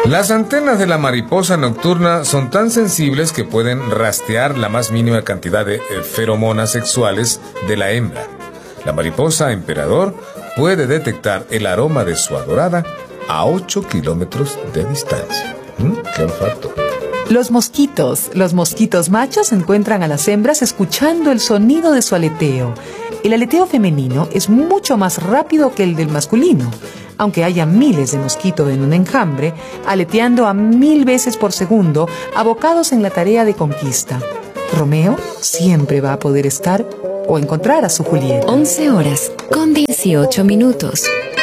Las antenas de la mariposa nocturna son tan sensibles que pueden rastrear la más mínima cantidad de feromonas sexuales de la hembra. La mariposa emperador puede detectar el aroma de su adorada a 8 kilómetros de distancia. ¡Qué olfato! Los mosquitos machos encuentran a las hembras escuchando el sonido de su aleteo. El aleteo femenino es mucho más rápido que el del masculino. Aunque haya miles de mosquitos en un enjambre, aleteando a 1000 veces por segundo, abocados en la tarea de conquista. Romeo siempre va a poder estar o encontrar a su Julieta. 11 horas con 18 minutos.